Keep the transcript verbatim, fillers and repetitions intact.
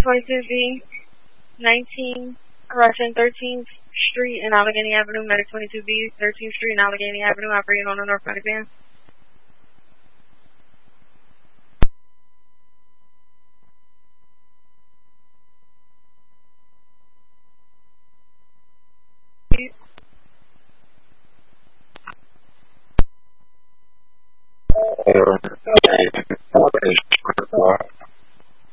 twenty-two B, nineteen, correction, thirteenth Street and Allegheny Avenue, Medic twenty-two B, thirteenth Street and Allegheny Avenue, operating on the North Medic van. Error.